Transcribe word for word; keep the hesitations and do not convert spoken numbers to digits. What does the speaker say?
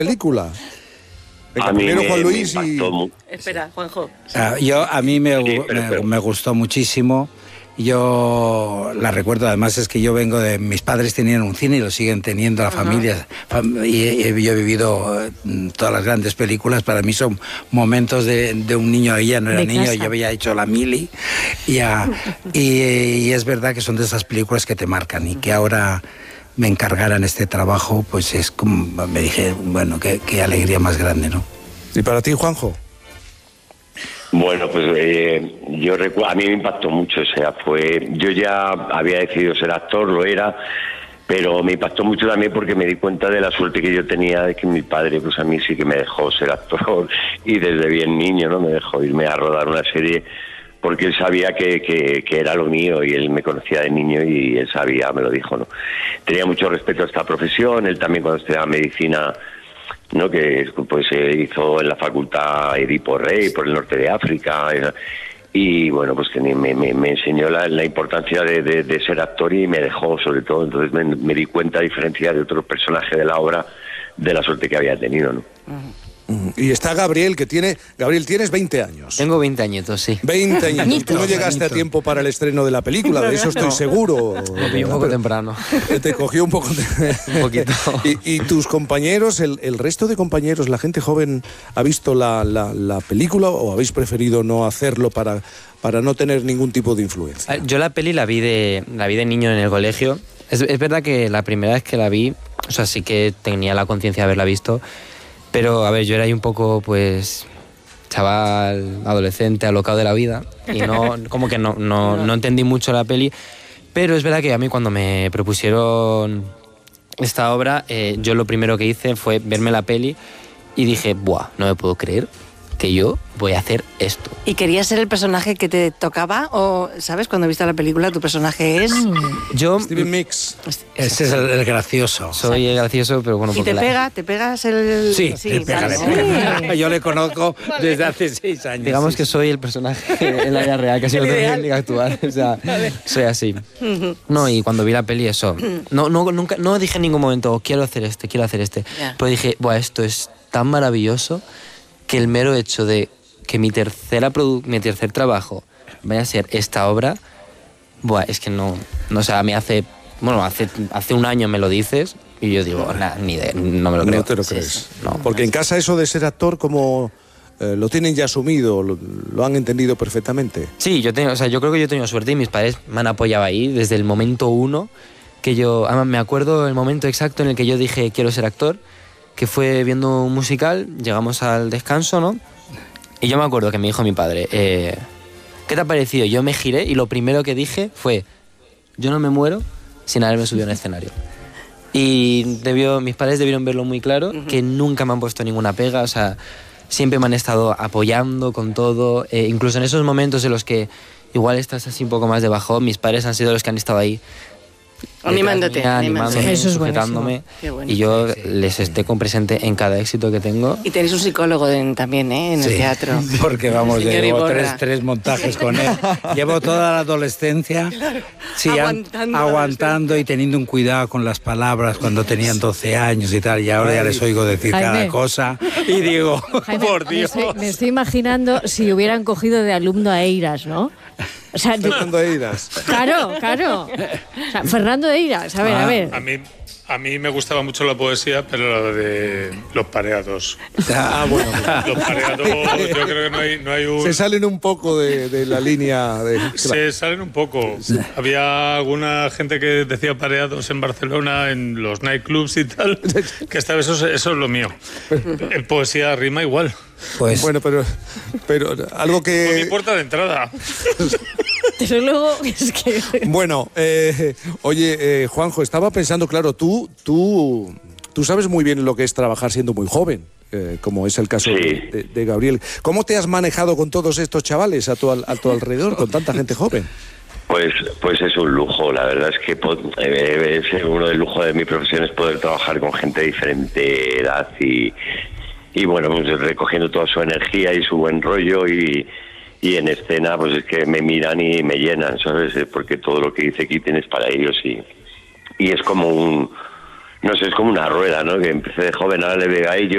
película. Venga, a mí primero me, Juan Luis me y... muy... Espera, Juanjo. Ah, yo, a mí me, Sí, pero, me, pero... me gustó muchísimo. Yo la recuerdo, además es que yo vengo de... Mis padres tenían un cine y lo siguen teniendo, la uh-huh. familia. Y yo he vivido todas las grandes películas. Para mí son momentos de, de un niño, ella no era de niño, casa. Yo había hecho la mili. Y, a, y, y es verdad que son de esas películas que te marcan y que ahora me encargaran este trabajo, pues es como... Me dije, bueno, qué, qué alegría más grande, ¿no? ¿Y para ti, Juanjo? Bueno, pues eh, yo recuerdo, a mí me impactó mucho, o sea, fue, yo ya había decidido ser actor, lo era, pero me impactó mucho también porque me di cuenta de la suerte que yo tenía de que mi padre, pues a mí sí que me dejó ser actor y desde bien niño, ¿no? Me dejó irme a rodar una serie porque él sabía que, que, que era lo mío y él me conocía de niño y él sabía, me lo dijo, ¿no? Tenía mucho respeto a esta profesión, él también cuando estudiaba medicina, ¿no? Que pues se hizo en la facultad Edipo Rey por el norte de África y bueno, pues que me, me, me enseñó la, la importancia de, de, de ser actor y me dejó sobre todo, entonces me, me di cuenta, a diferencia de otros personajes de la obra, de la suerte que había tenido, ¿no? Uh-huh. Y está Gabriel, que tiene... Gabriel, tienes veinte años. Tengo veinte añitos, sí. veinte años. Tú no llegaste a tiempo para el estreno de la película, de eso estoy no. seguro. Me pilló un poco temprano. Te cogió un poco... De... un poquito. Y, y tus compañeros, el, el resto de compañeros, la gente joven, ¿ha visto la, la, la película o habéis preferido no hacerlo para, para no tener ningún tipo de influencia? Yo la peli la vi de, la vi de niño en el colegio. Es, es verdad que la primera vez que la vi, o sea, sí que tenía la conciencia de haberla visto. Pero, a ver, yo era ahí un poco, pues, chaval, adolescente, alocado de la vida. Y no, como que no, no, no entendí mucho la peli. Pero es verdad que a mí cuando me propusieron esta obra, eh, yo lo primero que hice fue verme la peli y dije, buah, no me puedo creer que yo voy a hacer esto. ¿Y querías ser el personaje que te tocaba? ¿O, sabes, cuando viste la película, tu personaje es...? Yo... Steven Mix. Ese es el, el gracioso. Soy el gracioso, pero bueno... ¿Y te la... pega? ¿Te pegas el...? Sí, sí te pega, ¿sabes? le pega. Yo le conozco desde hace seis años. Digamos sí. que soy el personaje en la vida real, casi no tengo ni que actuar. O sea, soy así. No, y cuando vi la peli, eso... No, no, nunca, no dije en ningún momento, quiero hacer este, quiero hacer este. Yeah. Pero dije, buah, esto es tan maravilloso que el mero hecho de que mi, tercera produ- mi tercer trabajo vaya a ser esta obra, buah, es que no, no o sea, me hace, bueno, hace, hace un año me lo dices y yo digo, nah, ni de, no me lo creo. No te lo sí, crees. Sí, no, Porque no. en casa eso de ser actor, como eh, lo tienen ya asumido, lo, lo han entendido perfectamente. Sí, yo, tengo, o sea, yo creo que yo he tenido suerte y mis padres me han apoyado ahí desde el momento uno que yo, además me acuerdo el momento exacto en el que yo dije quiero ser actor, que fue viendo un musical, llegamos al descanso, ¿no? Y yo me acuerdo que me dijo mi padre, eh, ¿qué te ha parecido? Yo me giré y lo primero que dije fue, yo no me muero sin haberme subido en el escenario. Y debió, mis padres debieron verlo muy claro, uh-huh. que nunca me han puesto ninguna pega, o sea, siempre me han estado apoyando con todo, eh, incluso en esos momentos en los que igual estás así un poco más de bajón, mis padres han sido los que han estado ahí. Animándote, animándome, eso es sujetándome, bueno, y yo sí. les esté con presente en cada éxito que tengo. Y tenéis un psicólogo en, también, ¿eh? En sí, el teatro. Porque vamos, llevo tres, tres montajes con él. Llevo toda la adolescencia claro. sí, aguantando, aguantando y teniendo un cuidado con las palabras cuando tenían doce años y tal, y ahora Ay. ya les oigo decir Jaime. cada cosa y digo, Jaime, por Dios. Me estoy, me estoy imaginando si hubieran cogido de alumno a Eiras, ¿no? O sea, Fernando Eiras. Claro, claro. O sea, Fernando Eiras, a ver, ah, a ver. A mí, a mí me gustaba mucho la poesía, pero lo de los pareados. Ah, bueno. Los pareados, yo creo que no hay, no hay un... Se salen un poco de, de la línea de... Se salen un poco. Sí. Había alguna gente que decía pareados en Barcelona, en los nightclubs y tal, que esta vez eso, eso es lo mío. En poesía rima igual. Pues, bueno, pero, pero algo que... Con mi puerta de entrada. Desde luego es que... Bueno, eh, oye, eh, Juanjo, estaba pensando, claro, tú, tú, tú sabes muy bien lo que es trabajar siendo muy joven, eh, como es el caso sí. de, de, de Gabriel. ¿Cómo te has manejado con todos estos chavales a tu, a tu alrededor, con tanta gente joven? Pues, pues es un lujo, la verdad es que eh, es uno del lujo de mi profesión es poder trabajar con gente de diferente edad y... Y bueno, pues recogiendo toda su energía y su buen rollo y, y en escena pues es que me miran y me llenan, ¿sabes? Porque todo lo que dice aquí tienes para ellos y, y es como un, no sé, es como una rueda, ¿no? Que empecé de joven, ahora le veo a ellos